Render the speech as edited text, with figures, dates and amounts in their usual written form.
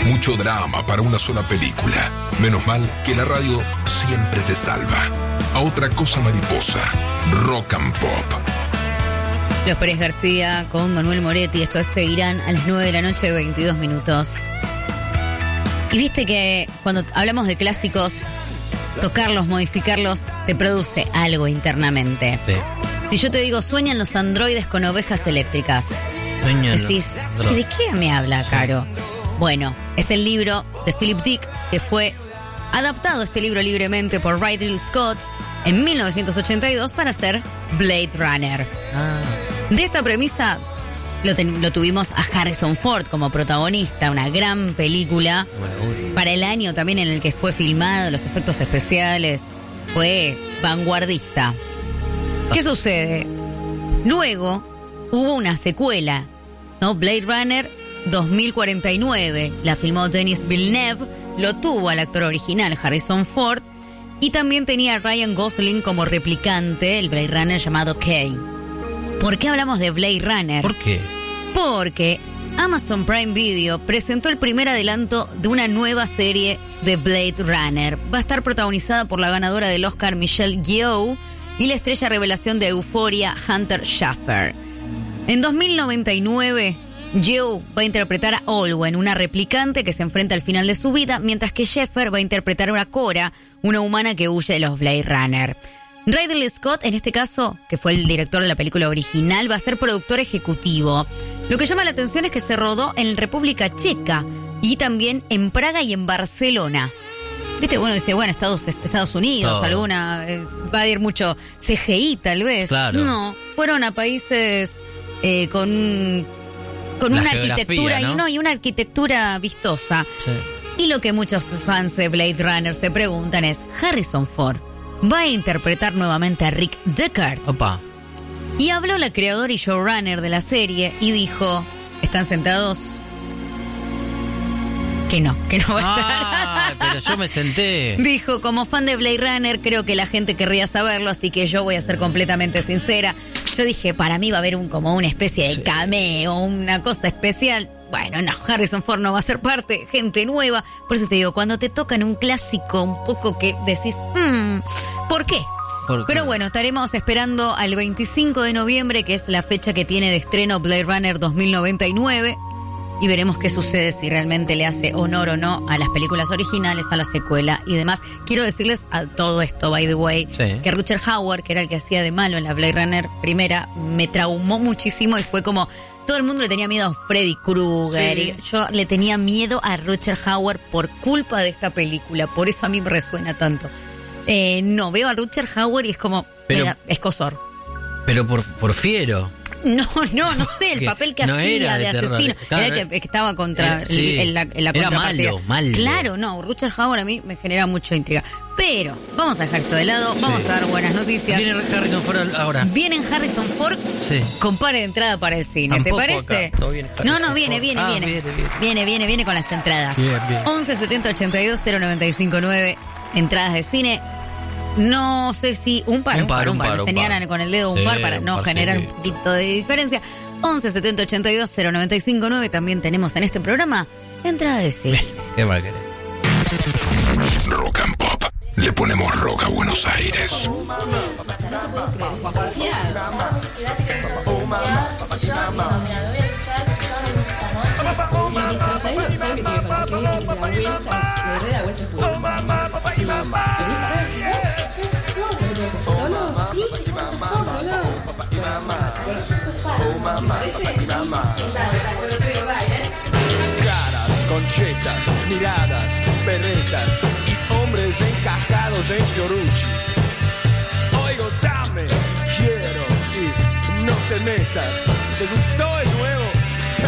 Mucho drama para una sola película. Menos mal que la radio siempre te salva. A otra cosa mariposa. Rock and Pop. Los Pérez García con Manuel Moretti. Esto es Seguirán a las 9 de la noche, 22 minutos. Y viste que cuando hablamos de clásicos, tocarlos, modificarlos, te produce algo internamente. Sí. Si yo te digo, sueñan los androides con ovejas eléctricas, decís, ¿y de qué me habla, Caro? Bueno, es el libro de Philip Dick, que fue adaptado este libro libremente por Ridley Scott en 1982 para hacer Blade Runner. De esta premisa lo tuvimos a Harrison Ford como protagonista, una gran película. Para el año también en el que fue filmado, los efectos especiales, fue vanguardista. ¿Qué sucede? Luego hubo una secuela, ¿no? Blade Runner 2049, la filmó Denis Villeneuve, lo tuvo al actor original Harrison Ford y también tenía a Ryan Gosling como replicante, el Blade Runner llamado Kay. ¿Por qué hablamos de Blade Runner? ¿Por qué? Porque Amazon Prime Video presentó el primer adelanto de una nueva serie de Blade Runner. Va a estar protagonizada por la ganadora del Oscar Michelle Yeoh y la estrella revelación de Euphoria Hunter Schafer. En 2099, Yeoh va a interpretar a Olwen, una replicante que se enfrenta al final de su vida, mientras que Schafer va a interpretar a Cora, una humana que huye de los Blade Runner. Ridley Scott, en este caso, que fue el director de la película original, va a ser productor ejecutivo. Lo que llama la atención es que se rodó en República Checa y también en Praga y en Barcelona. ¿Viste? Bueno, dice, bueno, Estados Unidos, alguna... va a ir mucho CGI, tal vez. Claro. No, fueron a países con una arquitectura, ¿no? Y una arquitectura vistosa. Sí. Y lo que muchos fans de Blade Runner se preguntan es, ¿Harrison Ford va a interpretar nuevamente a Rick Deckard? Opa. Y habló la creadora y showrunner de la serie y dijo, ¿están sentados? Que no va a estar. Pero yo me senté. Dijo, como fan de Blade Runner, creo que la gente querría saberlo, así que yo voy a ser completamente sincera. Yo dije, para mí va a haber como una especie de cameo, una cosa especial. Bueno, no, Harrison Ford no va a ser parte, gente nueva. Por eso te digo, cuando te tocan un clásico un poco que decís, ¿por qué? Pero bueno, estaremos esperando al 25 de noviembre, que es la fecha que tiene de estreno Blade Runner 2099. Y veremos qué sucede, si realmente le hace honor o no a las películas originales, a la secuela y demás. Quiero decirles a todo esto, by the way, que Rutger Hauer, que era el que hacía de malo en la Blade Runner primera, me traumó muchísimo y fue como... Todo el mundo le tenía miedo a Freddy Krueger. Sí. Y yo le tenía miedo a Rutger Hauer por culpa de esta película. Por eso a mí me resuena tanto. No, veo a Rutger Hauer y es como... escosor. Pero por fiero. No sé, el papel que hacía de asesino. Claro, era el que estaba contra la contrapartida. Era malo. Claro, no, Rutger Hauer a mí me genera mucha intriga. Pero vamos a dejar esto de lado, vamos a dar buenas noticias. Viene Harrison Ford ahora. Viene Harrison Ford con par de entrada para el cine. Tampoco ¿te parece? Acá. Todo bien, Viene con las entradas. Bien. 11 70 82 0959 entradas de cine. No sé si un par. Me señalan con el dedo un par para no generar un poquito de diferencia. 11 70 82 0959. También tenemos en este programa entrada de cine. Qué mal querés. Rock and Pop. Le ponemos rock a Buenos Aires. No te puedo creer. Pero ¿sabes lo que tiene que faltar? Que viene la vuelta, le re da vuelta es bueno. Sí. ¿No te puedes acostar solo? Sí, solo. Caras, conchetas, miradas, berretas y hombres encajados en Fiorucci. Oigo, dame, quiero y no te metas. ¿Te gustó el nuevo